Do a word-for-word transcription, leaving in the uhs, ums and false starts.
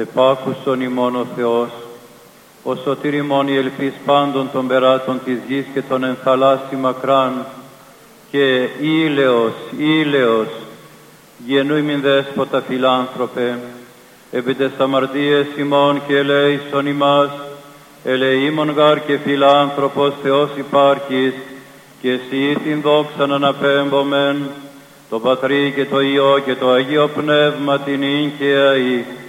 επάκουσον ημών ο Θεός, ο σωτήρ ημών η ελπίς πάντων των περάτων της γης και των εν θαλάσσι μακράν, και ήλαιος, ήλαιος, γεννούμην δέσποτα φιλάνθρωπε, επί τες αμαρτίες ημών και ελέησον ημάς, ελεήμων γάρ και φιλάνθρωπος Θεός υπάρχεις, και εσύ την δόξαν αναπέμπομεν, το Πατρί και το Υιό και το Αγίο Πνεύμα την ίν και αεί,